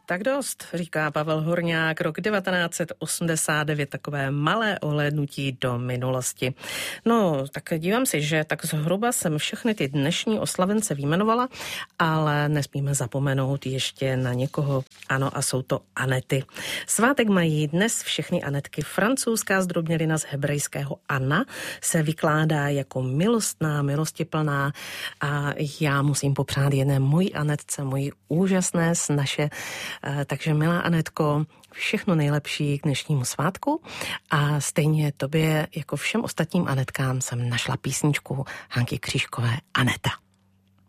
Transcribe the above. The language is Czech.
tak dost, říká Pavel Horňák, rok 1989, takové malé ohlédnutí do minulosti. No, tak dívám si, že tak zhruba jsem všechny ty dnešní oslavence vyjmenovala, ale nesmíme zapomenout ještě na někoho, ano, a jsou to Anety. Svátek mají dnes všechny Anetky. Francouzská zdrobnělina z hebrejského Anna se vykládá jako milostná, milostiplná a já musím popřát jedné mojí Anetce, mojí úžasné snaše. Takže milá Anetko, všechno nejlepší k dnešnímu svátku a stejně tobě jako všem ostatním Anetkám jsem našla písničku Hanky Křížkové Aneta.